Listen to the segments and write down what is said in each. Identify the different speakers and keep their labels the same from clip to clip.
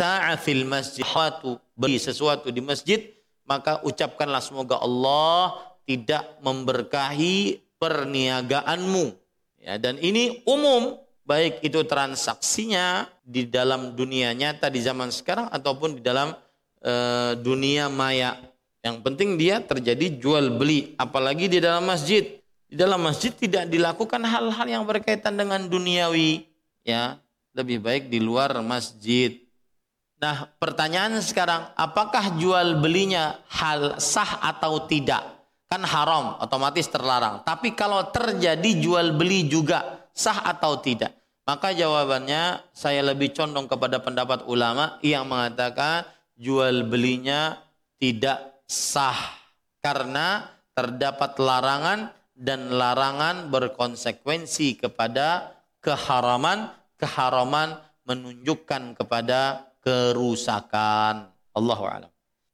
Speaker 1: ibta'a fil masjid, beli sesuatu di masjid, maka ucapkanlah semoga Allah tidak memberkahi perniagaanmu. Ya, dan ini umum, baik itu transaksinya di dalam dunia nyata di zaman sekarang ataupun di dalam dunia maya. Yang penting dia terjadi jual beli, apalagi di dalam masjid. Di dalam masjid tidak dilakukan hal-hal yang berkaitan dengan duniawi, ya. Lebih baik di luar masjid. Nah, pertanyaan sekarang, apakah jual belinya hal sah atau tidak? Kan haram, otomatis terlarang. Tapi kalau terjadi jual beli juga sah atau tidak? Maka jawabannya saya lebih condong kepada pendapat ulama yang mengatakan jual belinya tidak sah karena terdapat larangan, dan larangan berkonsekuensi kepada keharaman menunjukkan kepada kerusakan. Allahu a'lam.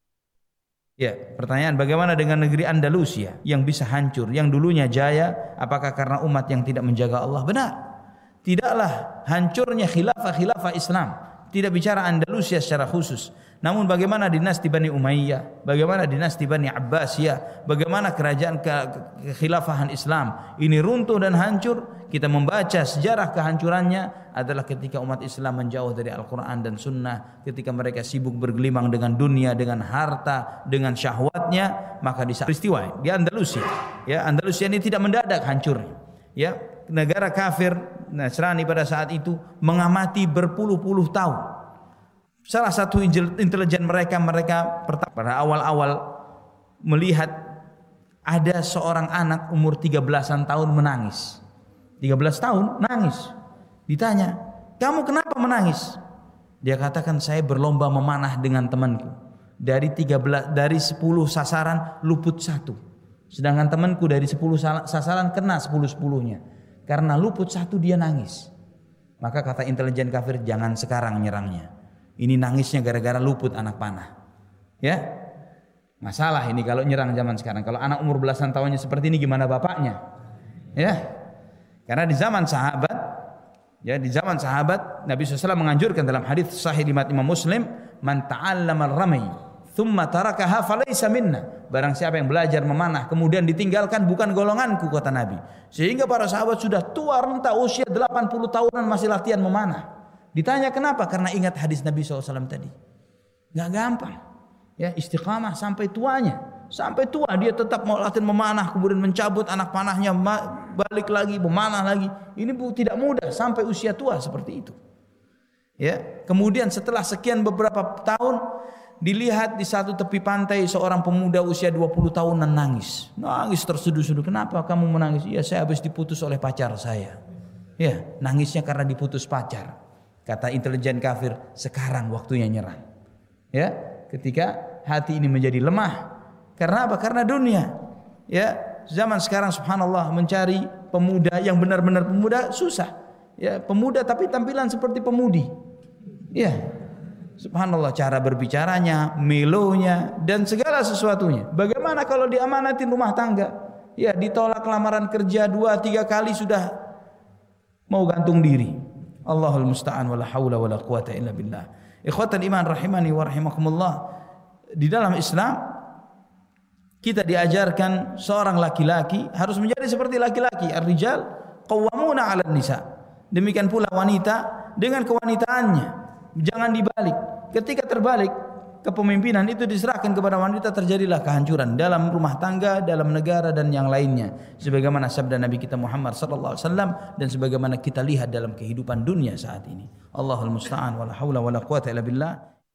Speaker 2: Ya, pertanyaan, bagaimana dengan negeri Andalusia yang bisa hancur, yang dulunya jaya, apakah karena umat yang tidak menjaga Allah? Benar. Tidaklah hancurnya khilafah Islam, tidak bicara Andalusia secara khusus. Namun bagaimana dinasti Bani Umayyah, bagaimana dinasti Bani Abbasiyah, bagaimana kerajaan kekhilafahan Islam ini runtuh dan hancur. Kita membaca sejarah kehancurannya adalah ketika umat Islam menjauh dari Al-Quran dan Sunnah, ketika mereka sibuk bergelimang dengan dunia, dengan harta, dengan syahwatnya. Maka di peristiwa di Andalusia, ya, Andalusia ini tidak mendadak hancurnya, ya. Negara kafir Nasrani pada saat itu mengamati berpuluh-puluh tahun. Salah satu intelijen mereka pada awal-awal melihat ada seorang anak umur 13-an tahun menangis. 13 tahun nangis. Ditanya, "Kamu kenapa menangis?" Dia katakan, "Saya berlomba memanah dengan temanku. Dari 10 sasaran luput 1. Sedangkan temanku dari 10 sasaran kena 10-10-nya. Karena luput 1 dia nangis." Maka kata intelijen kafir, "Jangan sekarang nyerangnya. Ini nangisnya gara-gara luput anak panah." Ya, masalah ini kalau nyerang zaman sekarang. Kalau anak umur belasan tahunnya seperti ini, gimana bapaknya? Ya, karena di zaman sahabat, Nabi SAW menganjurkan dalam hadis sahih riwayat Imam Muslim, "Man ta'allama ar-ramy thumma tarakaha falaysa minna." Barang siapa yang belajar memanah kemudian ditinggalkan, bukan golonganku, kata Nabi. Sehingga para sahabat sudah tua renta usia 80 tahunan masih latihan memanah. Ditanya kenapa? Karena ingat hadis Nabi SAW tadi. Gak gampang, ya, istiqamah sampai tuanya. Sampai tua dia tetap mau latihan memanah, kemudian mencabut anak panahnya, balik lagi, memanah lagi. Ini tidak mudah sampai usia tua seperti itu. Ya, kemudian setelah sekian beberapa tahun, dilihat di satu tepi pantai seorang pemuda usia 20 tahunan nangis terseduh-seduh. "Kenapa kamu menangis?" "Ya, saya habis diputus oleh pacar saya." Ya, nangisnya karena diputus pacar. Kata intelijen kafir, sekarang waktunya nyerang. Ya, ketika hati ini menjadi lemah. Karena apa? Karena dunia. Ya, zaman sekarang subhanallah mencari pemuda yang benar-benar pemuda susah. Ya, pemuda tapi tampilan seperti pemudi. Ya, subhanallah, cara berbicaranya, melonya, dan segala sesuatunya. Bagaimana kalau diamanatin rumah tangga? Ya, ditolak lamaran kerja 2-3 kali sudah mau gantung diri. Allahul musta'an, wala haula wala quwata illa billah. Ikhwatal iman rahimani wa rahimakumullah. Di dalam Islam kita diajarkan seorang laki-laki harus menjadi seperti laki-laki. Ar-rijal qawwamuna 'alan nisa. Demikian pula wanita dengan kewanitaannya. Jangan dibalik. Ketika terbalik, kepemimpinan itu diserahkan kepada wanita, terjadilah kehancuran dalam rumah tangga, dalam negara dan yang lainnya. Sebagaimana sabda Nabi kita Muhammad sallallahu alaihi wasallam dan sebagaimana kita lihat dalam kehidupan dunia saat ini. Allahul musta'an, wala haula wala quwata illa billah.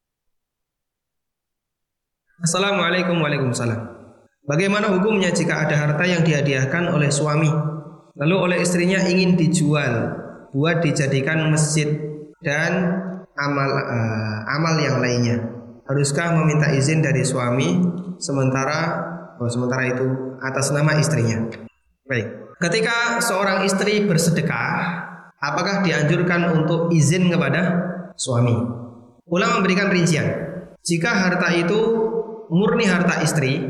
Speaker 3: Assalamualaikum. Waalaikumsalam. Bagaimana hukumnya jika ada harta yang dihadiahkan oleh suami lalu oleh istrinya ingin dijual buat dijadikan masjid dan amal yang lainnya? Haruskah meminta izin dari suami sementara itu atas nama istrinya? Baik. Ketika seorang istri bersedekah, apakah dianjurkan untuk izin kepada suami? Ulama memberikan rincian. Jika harta itu murni harta istri,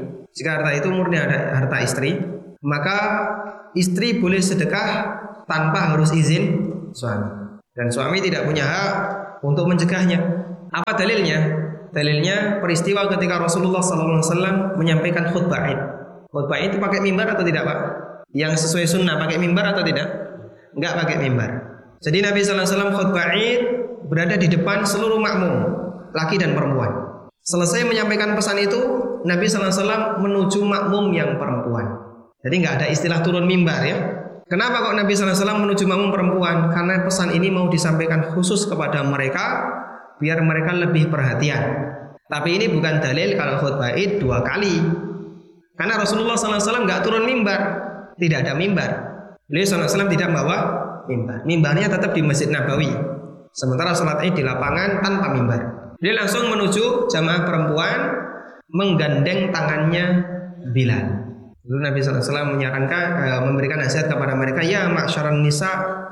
Speaker 3: maka istri boleh sedekah tanpa harus izin suami, dan suami tidak punya hak untuk mencegahnya. Apa dalilnya? Dalilnya peristiwa ketika Rasulullah SAW menyampaikan khutbah Id. Khutbah itu pakai mimbar atau tidak, Pak? Yang sesuai sunnah pakai mimbar atau tidak? Enggak pakai mimbar. Jadi Nabi SAW khutbah Id berada di depan seluruh makmum, laki dan perempuan. Selesai menyampaikan pesan itu, Nabi SAW menuju makmum yang perempuan. Jadi nggak ada istilah turun mimbar ya. Kenapa kok Nabi SAW menuju makmum perempuan? Karena pesan ini mau disampaikan khusus kepada mereka, biar mereka lebih perhatian. Tapi ini bukan dalil kalau khutbah Id 2 kali. Karena Rasulullah SAW nggak turun mimbar, tidak ada mimbar. Beliau SAW tidak bawa mimbar. Mimbarnya tetap di Masjid Nabawi. Sementara sholat Id di lapangan tanpa mimbar. Dia langsung menuju jamaah perempuan, menggandeng tangannya Bilal. Lalu Nabi SAW menyarankan, memberikan nasihat kepada mereka, ya ma'syaran nisa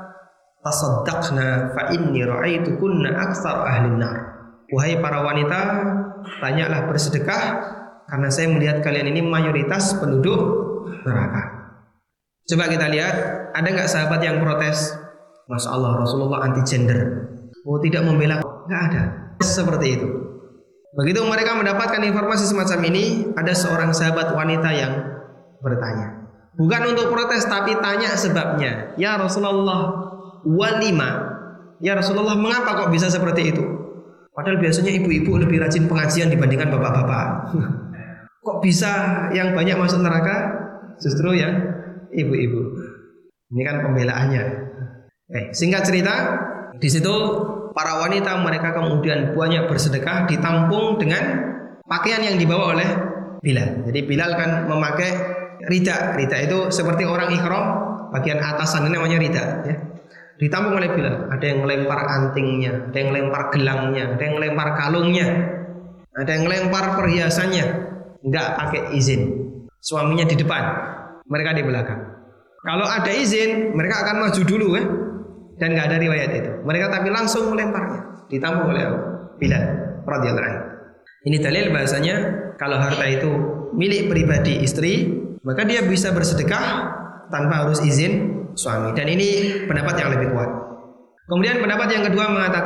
Speaker 3: tasaddaqna fa inni ra'aitukunna aktsar ahlin nar. Wahai para wanita, banyaklah bersedekah karena saya melihat kalian ini mayoritas penduduk neraka. Coba kita lihat, ada nggak sahabat yang protes? Masya Allah, Rasulullah anti gender. Oh, tidak membela? Nggak ada. Seperti itu. Begitu mereka mendapatkan informasi semacam ini, ada seorang sahabat wanita yang bertanya, bukan untuk protes tapi tanya sebabnya. Ya Rasulullah, walima. Ya Rasulullah, mengapa kok bisa seperti itu? Padahal biasanya ibu-ibu lebih rajin pengajian dibandingkan bapak-bapak. Kok bisa yang banyak masuk neraka justru yang ibu-ibu? Ini kan pembelaannya. Singkat cerita, di situ para wanita mereka kemudian banyak bersedekah, ditampung dengan pakaian yang dibawa oleh Bilal. Jadi Bilal kan memakai rida. Rida itu seperti orang ikhram, bagian atasan ini namanya rida ya. Ditampung oleh Bilal. Ada yang melempar antingnya, ada yang lempar gelangnya, ada yang lempar kalungnya, ada yang lempar perhiasannya. Enggak pakai izin. Suaminya di depan, mereka di belakang. Kalau ada izin, mereka akan maju dulu ya. Dan enggak ada riwayat itu. Mereka tapi langsung melemparnya. Ditampung oleh Bilal radhiyallahu anhu. Ini dalil bahasanya kalau harta itu milik pribadi istri, maka dia bisa bersedekah tanpa harus izin suami. Dan ini pendapat yang lebih kuat. Kemudian pendapat yang kedua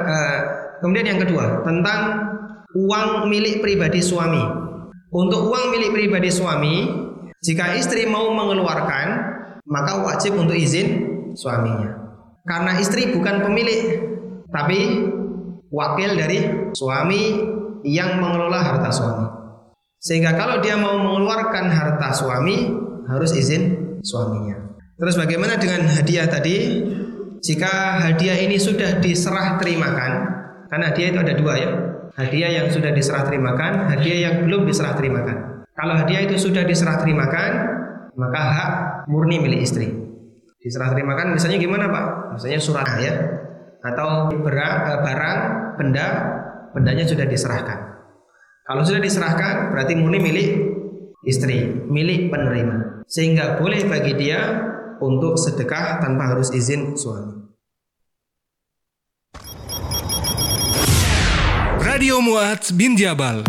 Speaker 3: tentang uang milik pribadi suami. Untuk uang milik pribadi suami, jika istri mau mengeluarkan, maka wajib untuk izin suaminya. Karena istri bukan pemilik, tapi wakil dari suami yang mengelola harta suami. Sehingga kalau dia mau mengeluarkan harta suami, harus izin suaminya. Terus bagaimana dengan hadiah tadi? Jika hadiah ini sudah diserah terimakan, karena hadiah itu ada 2 ya. Hadiah yang sudah diserah terimakan, hadiah yang belum diserah terimakan. Kalau hadiah itu sudah diserah terimakan, maka hak murni milik istri. Diserah terimakan misalnya gimana Pak? Misalnya surat ya, atau barang, bendanya sudah diserahkan. Kalau sudah diserahkan berarti murni milik istri, milik penerima. Sehingga boleh bagi dia untuk sedekah tanpa harus izin suami.
Speaker 4: Radio Mu'adz bin Jabal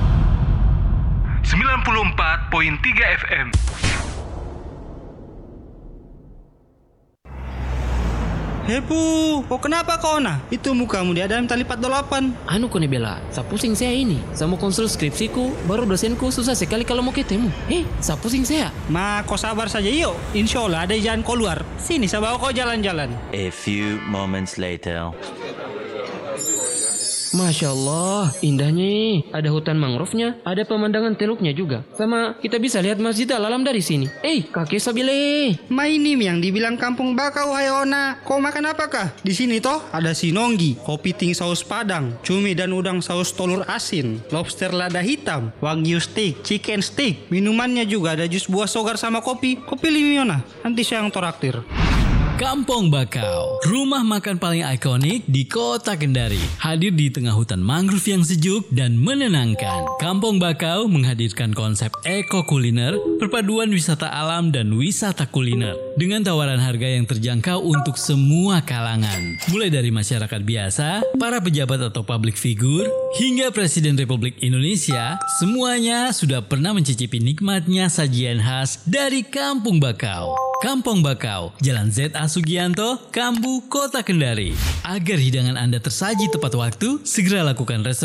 Speaker 4: 94.3 FM.
Speaker 5: Hepu, kok kenapa kau nah? Itu mukamu di dalam tali 48.
Speaker 6: Anu kone bela, sa pusing saya ini. Saya mau konsul skripsiku, baru dosenku susah sekali kalau mau ketemu. Sa pusing saya.
Speaker 5: Ma, kau sabar saja yuk. Insya Allah ada jalan keluar. Sini saya bawa kau jalan-jalan.
Speaker 7: A few moments later.
Speaker 6: Masya Allah, indahnya. Ada hutan mangrove-nya, ada pemandangan teluknya juga. Sama kita bisa lihat Masjid Al-Alam dari sini. Kakek Sabile.
Speaker 5: Mainim yang dibilang kampung bakau, hai Ona. Kau makan apakah? Di sini toh ada sinonggi, kopi ting saus padang, cumi dan udang saus telur asin, lobster lada hitam, wagyu steak, chicken steak. Minumannya juga ada jus buah sogar sama kopi. Kopi pilih Ona, nanti saya yang toraktir.
Speaker 8: Kampung Bakau, rumah makan paling ikonik di kota Kendari. Hadir di tengah hutan mangrove yang sejuk dan menenangkan. Kampung Bakau menghadirkan konsep eko kuliner, perpaduan wisata alam dan wisata kuliner. Dengan tawaran harga yang terjangkau untuk semua kalangan. Mulai dari masyarakat biasa, para pejabat atau public figure, hingga Presiden Republik Indonesia, semuanya sudah pernah mencicipi nikmatnya sajian khas dari Kampung Bakau. Kampung Bakau, Jalan Z.A. Sugianto, Kambu, Kota Kendari. Agar hidangan Anda tersaji tepat waktu, segera lakukan reservasi